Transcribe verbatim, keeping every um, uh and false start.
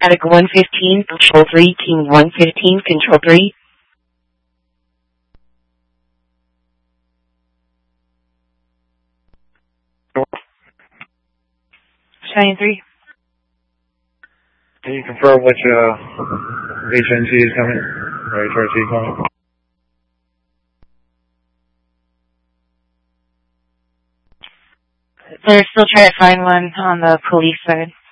Attic one fifteen, Control three, Team one fifteen, Control three. Cheyenne three. Can you confirm which uh, H N G is coming? Or H R T coming? They're still trying to find one on the police side.